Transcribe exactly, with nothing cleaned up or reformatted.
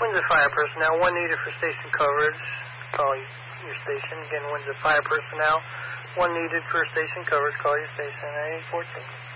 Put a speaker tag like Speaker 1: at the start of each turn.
Speaker 1: Windsor Fire Personnel, one needed for station coverage. Call your station. Again, Windsor Fire Personnel, one needed for station coverage. Call your station at eight fourteen.